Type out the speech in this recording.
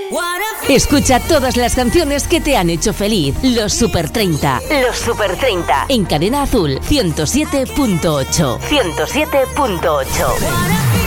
Escucha todas las canciones que te han hecho feliz. Los Super 30. Los Super 30. En Cadena Azul 107.8. 107.8.